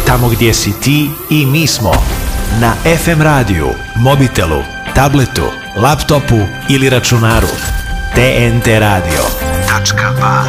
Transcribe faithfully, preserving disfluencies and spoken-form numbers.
Tamo gdje si ti i mi smo. Na ef em radiju, mobitelu, tabletu, laptopu ili računaru. te en te radio tačka ba